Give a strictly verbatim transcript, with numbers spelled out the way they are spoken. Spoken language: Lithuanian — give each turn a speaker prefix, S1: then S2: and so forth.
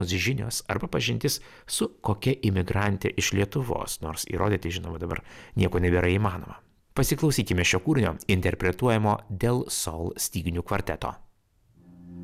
S1: žinios arba pažintis su kokia imigrantė iš Lietuvos, nors įrodyti, žinoma, dabar nieko nebėra įmanoma. Pasiklausykime šio kūrinio interpretuojamo Del Sol styginių kvarteto.